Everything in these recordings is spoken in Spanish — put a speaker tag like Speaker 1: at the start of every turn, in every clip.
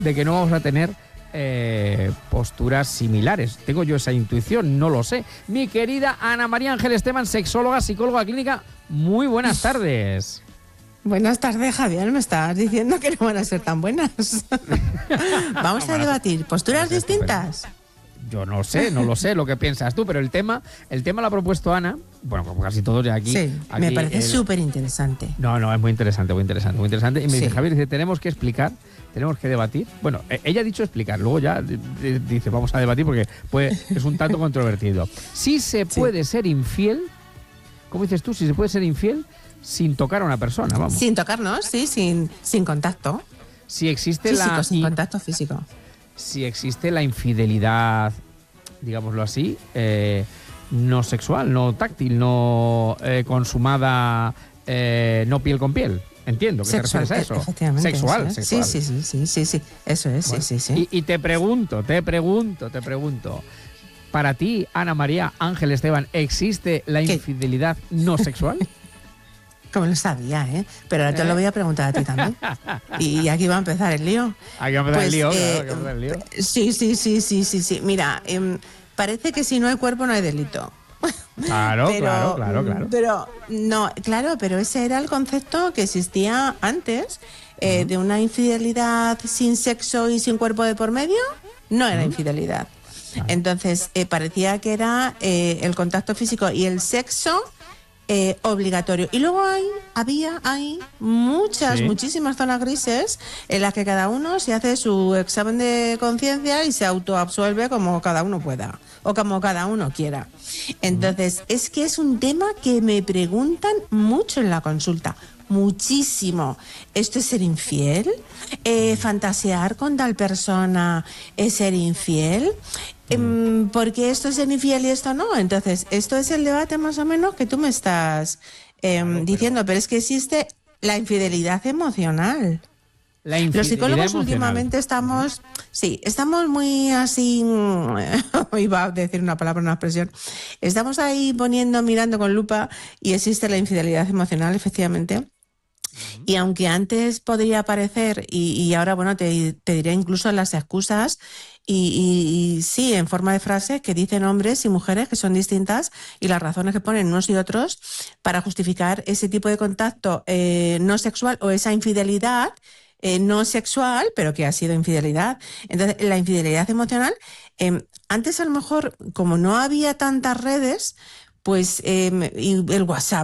Speaker 1: de que no vamos a tener posturas similares. Tengo yo esa intuición, no lo sé. Mi querida Ana María Ángel Esteban, sexóloga, psicóloga clínica, muy buenas tardes.
Speaker 2: Buenas tardes, Javier. Me estás diciendo que no van a ser tan buenas. Vamos a debatir posturas distintas.
Speaker 1: Yo no sé, no lo sé lo que piensas tú, pero el tema lo ha propuesto Ana. Bueno, como casi todos ya aquí.
Speaker 2: Sí,
Speaker 1: aquí
Speaker 2: me parece súper interesante.
Speaker 1: No, es muy interesante. Y me dice,
Speaker 2: Sí.
Speaker 1: Javier, dice, tenemos que explicar, tenemos que debatir. Bueno, ella ha dicho explicar, luego ya dice, vamos a debatir porque es un tanto controvertido. Si se puede ser infiel, ¿cómo dices tú? Si se puede ser infiel sin tocar a una persona, vamos.
Speaker 2: Sin tocarnos, sí, sin contacto.
Speaker 1: Si existe
Speaker 2: Físico, sin contacto físico.
Speaker 1: Si existe la infidelidad, digámoslo así, no sexual, no táctil, no consumada, no piel con piel. Entiendo que
Speaker 2: Sexual,
Speaker 1: te refieres a eso.
Speaker 2: efectivamente.
Speaker 1: Sexual,
Speaker 2: Eso es.
Speaker 1: sexual.
Speaker 2: Sí. Eso es,
Speaker 1: Bueno,
Speaker 2: sí.
Speaker 1: Y te pregunto, para ti, Ana María Ángel Esteban, ¿existe la
Speaker 2: ¿Qué?
Speaker 1: infidelidad no sexual?
Speaker 2: Como lo sabía, ¿eh? Pero ahora te lo voy a preguntar a ti también. Y aquí va a empezar el lío.
Speaker 1: Hay que empezar el lío, claro, hay que empezar el lío.
Speaker 2: Sí. Mira, parece que si no hay cuerpo no hay delito.
Speaker 1: Claro.
Speaker 2: Pero no, claro, pero ese era el concepto que existía antes de una infidelidad sin sexo y sin cuerpo de por medio. No era infidelidad. Entonces parecía que era el contacto físico y el sexo obligatorio. Y luego hay muchísimas zonas grises en las que cada uno se hace su examen de conciencia y se autoabsuelve como cada uno pueda o como cada uno quiera. Entonces, es que es un tema que me preguntan mucho en la consulta. Muchísimo. ¿Esto es ser infiel? ¿Fantasear con tal persona es ser infiel? ¿Por qué esto es ser infiel y esto no? Entonces, esto es el debate más o menos que tú me estás diciendo, pero es que existe la infidelidad emocional. Los psicólogos últimamente estamos muy así, iba a decir una palabra, una expresión, estamos ahí mirando con lupa y existe la infidelidad emocional, efectivamente. Y aunque antes podría parecer, y ahora, bueno, te diré incluso las excusas, y sí, en forma de frase, que dicen hombres y mujeres que son distintas, y las razones que ponen unos y otros para justificar ese tipo de contacto no sexual o esa infidelidad no sexual, pero que ha sido infidelidad. Entonces, la infidelidad emocional, antes a lo mejor, como no había tantas redes, pues y el WhatsApp,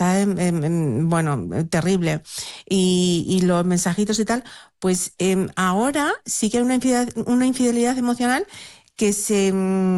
Speaker 2: bueno, terrible, y los mensajitos y tal, pues ahora sí que hay una infidelidad emocional que se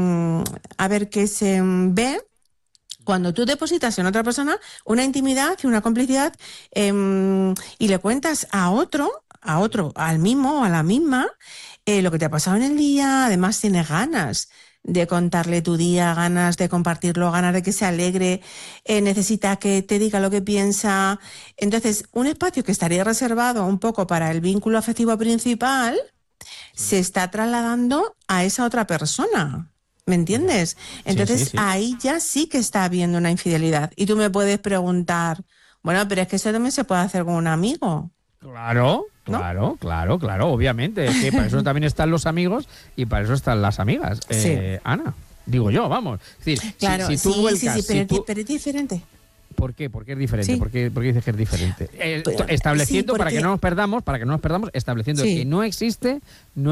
Speaker 2: ve cuando tú depositas en otra persona una intimidad y una complicidad y le cuentas a otro, al mismo o a la misma, lo que te ha pasado en el día, además tienes ganas de contarle tu día, ganas de compartirlo, ganas de que se alegre, necesita que te diga lo que piensa. Entonces, un espacio que estaría reservado un poco para el vínculo afectivo principal se está trasladando a esa otra persona. ¿Me entiendes? Entonces,
Speaker 1: sí.
Speaker 2: ahí ya sí que está habiendo una infidelidad. Y tú me puedes preguntar, bueno, pero es que eso también se puede hacer con un amigo.
Speaker 1: Claro, obviamente. Es que para eso también están los amigos y para eso están las amigas.
Speaker 2: Sí.
Speaker 1: Ana, digo yo, vamos. Es decir,
Speaker 2: Claro,
Speaker 1: si tú vuelcas...
Speaker 2: pero es diferente.
Speaker 1: ¿Por qué? ¿Por qué es diferente?
Speaker 2: Sí.
Speaker 1: ¿Por qué dices que es diferente? Estableciendo, para que no nos perdamos, estableciendo que no existe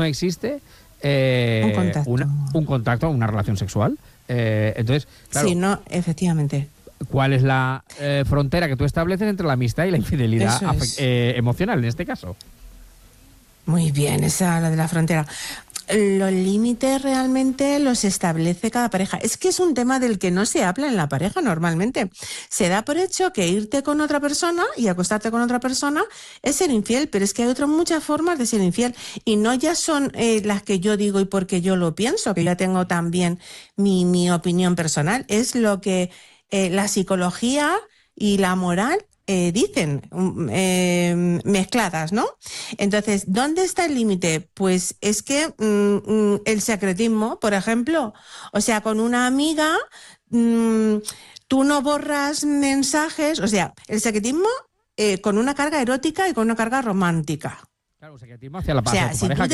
Speaker 1: un contacto, una relación sexual. Entonces, claro,
Speaker 2: Sí, no, efectivamente.
Speaker 1: ¿cuál es la frontera que tú estableces entre la amistad y la infidelidad
Speaker 2: Eso es.
Speaker 1: emocional en este caso?
Speaker 2: Muy bien, esa la de la frontera. Los límites realmente los establece cada pareja. Es que es un tema del que no se habla en la pareja normalmente. Se da por hecho que irte con otra persona y acostarte con otra persona es ser infiel, pero es que hay otras muchas formas de ser infiel y no ya son las que yo digo y porque yo lo pienso, que ya tengo también mi opinión personal. Es lo que la psicología y la moral dicen, mezcladas, ¿no? Entonces, ¿dónde está el límite? Pues es que el secretismo, por ejemplo, o sea, con una amiga, tú no borras mensajes, o sea, el secretismo con una carga erótica y con una carga romántica.
Speaker 1: Claro, secretismo hacia la
Speaker 2: O sea, si
Speaker 1: pareja,
Speaker 2: tú